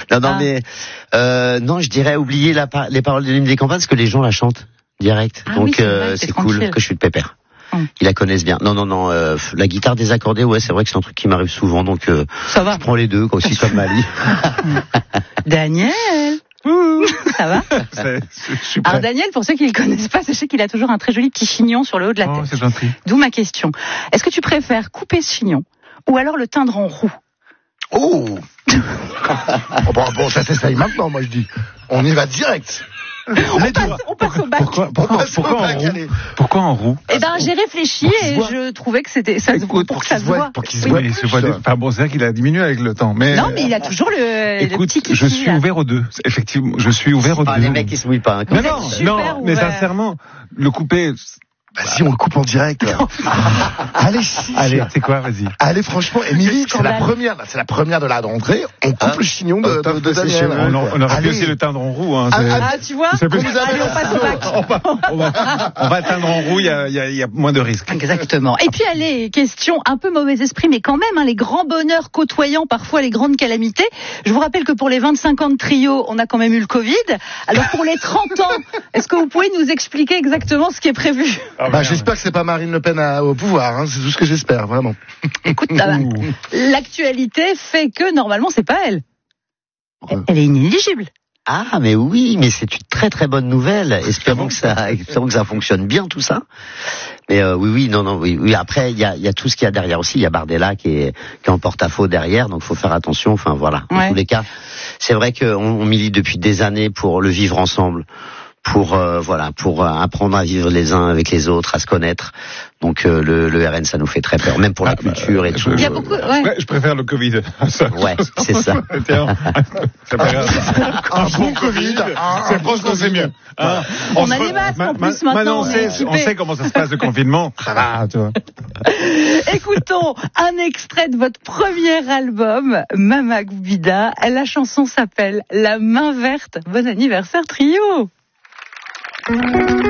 Non, mais non, je dirais oublier les paroles de l'hymne des campagnes parce que les gens la chantent direct. Donc ça va. Je prends les deux, aussi comme Mali. Daniel. Ça va? Alors Daniel, pour ceux qui ne le connaissent pas, sachez qu'il a toujours un très joli petit chignon sur le haut de la tête. C'est gentil. D'où ma question. Est-ce que tu préfères couper ce chignon ou alors le teindre en roux? Oh bon, ça s'essaye maintenant, moi je dis. On y va direct. On passe au bac. Pourquoi en roux? Eh ben, j'ai réfléchi et je trouvais que c'était ça pour que ça se voit. Pour qu'il se voit. Enfin bon, c'est vrai qu'il a diminué avec le temps. Mais non, mais il a toujours le petit qui. Je suis ouvert aux deux. Effectivement, je suis ouvert aux deux. Les mecs, ils se mouillent pas. Non, mais sincèrement, le couper. Bah si, on le coupe en direct. Allez, c'est quoi, vas-y. Allez, franchement, Émilie, c'est la première de la rentrée. On coupe le chignon de Daniel. On aurait pu aussi le teindre en roux. Tu vois. Allez, on passe au bac. On va teindre en roux, il y a moins de risques. Exactement. Et puis, allez, question un peu mauvais esprit, mais quand même, les grands bonheurs côtoyant parfois les grandes calamités. Je vous rappelle que pour les 25 ans de trio, on a quand même eu le Covid. Alors, pour les 30 ans, est-ce que vous pouvez nous expliquer exactement ce qui est prévu? J'espère que c'est pas Marine Le Pen au pouvoir, c'est tout ce que j'espère, vraiment. Écoute, l'actualité fait que normalement c'est pas elle. Elle est inéligible. Ah, mais oui, mais c'est une très très bonne nouvelle. Espérons que ça fonctionne bien tout ça. Mais oui. Après, il y a tout ce qu'il y a derrière aussi. Il y a Bardella qui est en porte-à-faux derrière, donc faut faire attention. Enfin voilà. Ouais. En tous les cas, c'est vrai qu'on milite depuis des années pour le vivre ensemble. Pour apprendre à vivre les uns avec les autres, à se connaître. Donc le RN, ça nous fait très peur, même pour la culture et tout. Il y a beaucoup. Je préfère le Covid. Ouais, c'est ça. Un bon Covid. Je pense qu'on sait mieux. On a des masques en plus maintenant. On sait comment ça se passe le confinement. Ça va, tu vois. Écoutons un extrait de votre premier album, Mama Goubida. La chanson s'appelle La main verte. Bon anniversaire trio.